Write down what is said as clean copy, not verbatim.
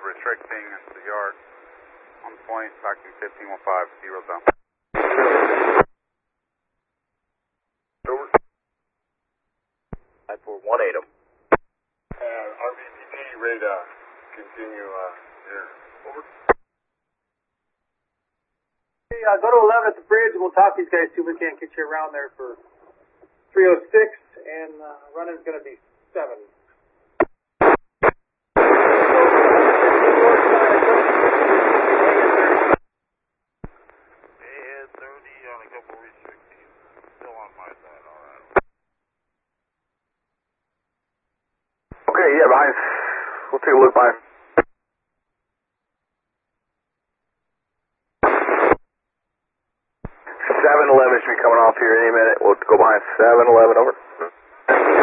restricting the yard. On point, vacuum 1515, 0 down. Over. 9418 them. RVPD, ready to continue here. Over. Hey, go to 11 at the bridge and we'll talk to these guys, see if we can't get you around there for 306, and running's going to be 7. Okay, yeah, behind. We'll take a look behind. 711 should be coming off here any minute. We'll go behind 711, over.